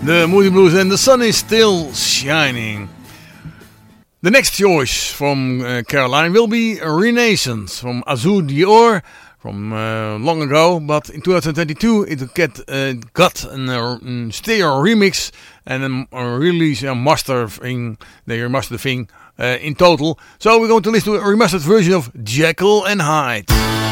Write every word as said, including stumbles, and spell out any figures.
The Moody Blues and The Sun is Still Shining. The next choice from uh, Caroline will be Renaissance from Azul Dior from uh, long ago, but in twenty twenty-two it get, uh, got a uh, stereo remix and a, a release a master thing. They remastered the thing uh, in total. So we're going to listen to a remastered version of Jekyll and Hyde.